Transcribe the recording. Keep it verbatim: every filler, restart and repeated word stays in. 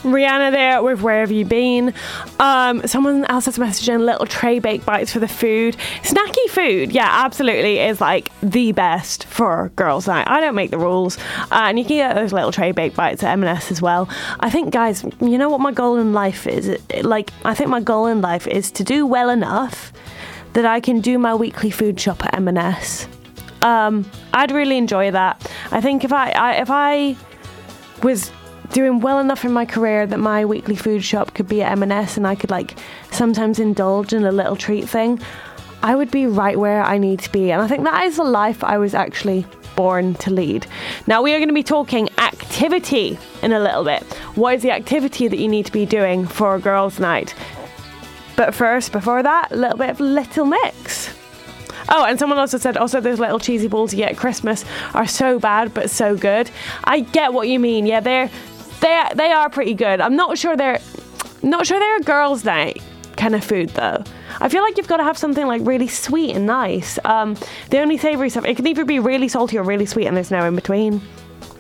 Rihanna there with Where Have You Been? Um, someone else has messaged in little tray baked bites for the food. Snacky food, yeah, absolutely is like the best for girls' night. I don't make the rules. Uh, and you can get those little tray baked bites at M and S as well. I think, guys, you know what my goal in life is? It, it, like, I think my goal in life is to do well enough that I can do my weekly food shop at M and S. Um, I'd really enjoy that. I think if I, I if I was doing well enough in my career that my weekly food shop could be at M and S and I could like sometimes indulge in a little treat thing, I would be right where I need to be. And I think that is the life I was actually born to lead. Now we are going to be talking activity in a little bit. What is the activity that you need to be doing for a girls' night? But first, before that, a little bit of Little Mix. Oh, and someone also said, also those little cheesy balls you get at Christmas are so bad but so good. I get what you mean. Yeah, they're they they are pretty good. I'm not sure they're not sure they're a girls' night kind of food though. I feel like you've got to have something like really sweet and nice. Um, the only savoury stuff, it can either be really salty or really sweet, and there's no in between.